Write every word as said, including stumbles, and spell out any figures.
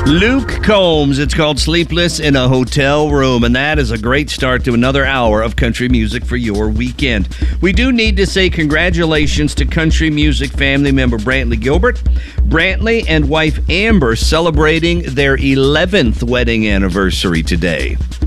Luke Combs. It's called Sleepless in a Hotel Room, and that is a great start to another hour of country music for your weekend. We do need to say congratulations to country music family member Brantley Gilbert. Brantley and wife Amber celebrating their eleventh wedding anniversary today.